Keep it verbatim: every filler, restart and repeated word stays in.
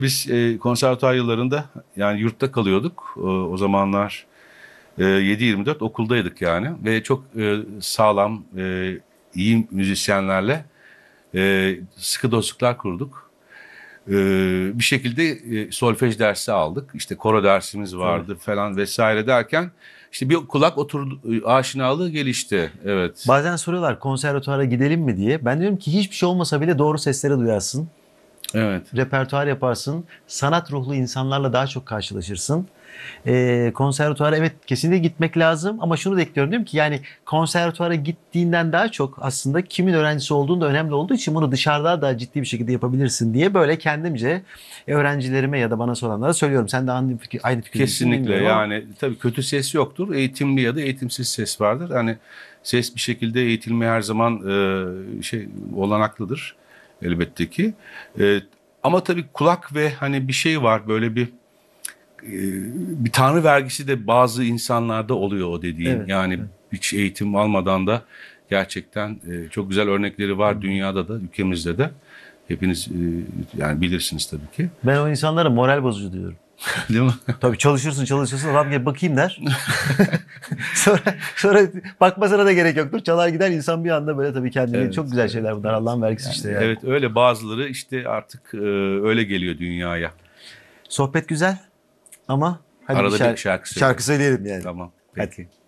Biz e, konservatuar yıllarında yani yurtta kalıyorduk. O, o zamanlar e, yedi yirmi dört okuldaydık yani ve çok e, sağlam, e, iyi müzisyenlerle e, sıkı dostluklar kurduk. E, Bir şekilde e, solfej dersi aldık. İşte koro dersimiz Tabii. vardı falan vesaire derken işte bir kulak oturdu, aşinalığı gelişti. Evet. Bazen soruyorlar konservatuara gidelim mi diye. Ben diyorum ki hiçbir şey olmasa bile doğru sesleri duyarsın. Evet. Repertuar yaparsın. Sanat ruhlu insanlarla daha çok karşılaşırsın. Ee, konservatuara evet kesinlikle gitmek lazım ama şunu da ekliyorum, diyorum ki yani konservatuara gittiğinden daha çok aslında kimin öğrencisi olduğun da önemli olduğu için bunu dışarıda da ciddi bir şekilde yapabilirsin diye böyle kendimce öğrencilerime ya da bana soranlara söylüyorum. Sen de aynı fikir, aynı fikirde misin Kesinlikle, bilmiyorum ama yani tabii kötü ses yoktur. Eğitimli ya da eğitimsiz ses vardır. Hani ses bir şekilde eğitilmeye her zaman e, şey olanaklıdır elbette ki. E, Ama tabii kulak ve hani bir şey var, böyle bir e, bir tanrı vergisi de bazı insanlarda oluyor o dediğin. evet. Yani Evet. hiç eğitim almadan da gerçekten e, çok güzel örnekleri var dünyada da, ülkemizde de. Hepiniz e, yani bilirsiniz tabii ki. Ben o insanlara moral bozucu diyorum. Değil mi? Tabii çalışırsın çalışırsın adam gel bakayım der. sonra, sonra bakmasına da gerek yoktur. Çalar gider insan bir anda böyle tabii kendini, Evet, çok güzel evet, şeyler bunlar, evet. Allah'ın vergisi işte Yani yani. evet, öyle bazıları işte artık e, öyle geliyor dünyaya. Sohbet güzel ama hadi bir Arada bir şarkı, şarkı şarkı söyleyelim. söyleyelim yani. Tamam, Hadi. peki.